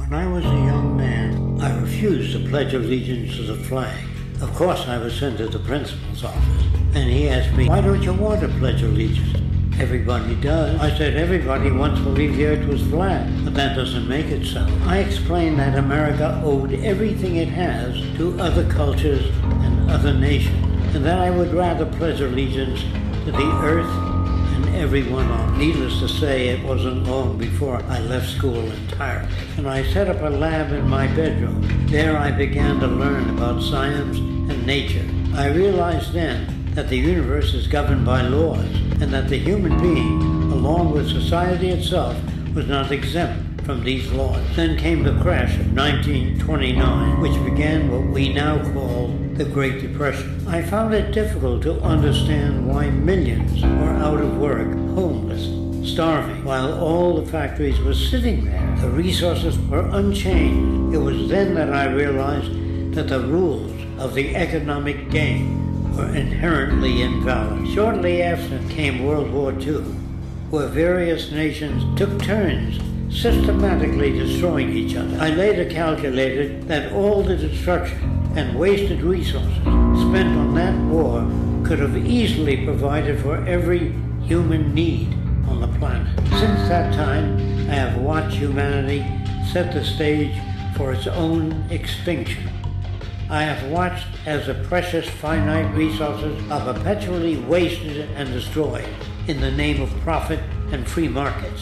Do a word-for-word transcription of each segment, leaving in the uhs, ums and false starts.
When I was a young man, I refused to pledge allegiance to the flag. Of course, I was sent to the principal's office, and he asked me, "Why don't you want to pledge allegiance?" "Everybody does." I said, "Everybody wants to believe the earth was flat, but that doesn't make it so." I explained that America owed everything it has to other cultures and other nations, and that I would rather pledge allegiance to the earth and everyone on it. Needless to say, it wasn't long before I left school entirely, and I set up a lab in my bedroom. There I began to learn about science and nature. I realized then that the universe is governed by laws, and that the human being, along with society itself, was not exempt from these laws. Then came the crash of nineteen twenty-nine, which began what we now call the Great Depression. I found it difficult to understand why millions were out of work, homeless, starving, while all the factories were sitting there. The resources were unchanged. It was then that I realized that the rules of the economic game were inherently invalid. Shortly after came World War Two, where various nations took turns systematically destroying each other. I later calculated that all the destruction and wasted resources spent on that war could have easily provided for every human need on the planet. Since that time, I have watched humanity set the stage for its own extinction. I have watched as the precious finite resources are perpetually wasted and destroyed in the name of profit and free markets.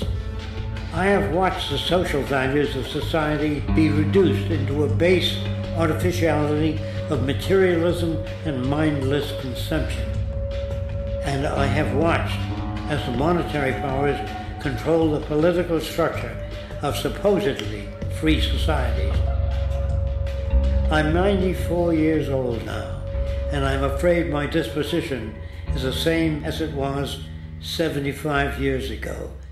I have watched the social values of society be reduced into a base artificiality of materialism and mindless consumption. And I have watched as the monetary powers control the political structure of supposedly free societies. I'm ninety-four years old now, and I'm afraid my disposition is the same as it was seventy-five years ago.